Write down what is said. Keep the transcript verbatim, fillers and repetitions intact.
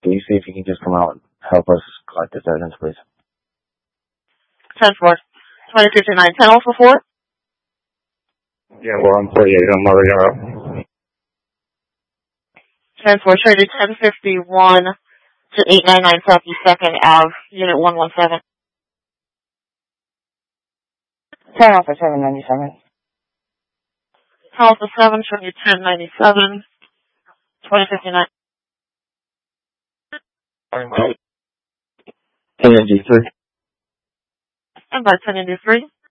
Can you see if you can just come out and help us collect this evidence, please? ten four. twenty fifty-nine. ten Alpha four? Yeah, we're on forty-eight. I'm already out. ten four. Traded ten fifty-one to eight ninety-nine Southeast second Avenue, Unit one one seven. ten Alpha seven ninety-seven. ten Alpha seven, traded ten ninety-seven, twenty fifty-nine. ten ninety-three. And by ten eighty-three.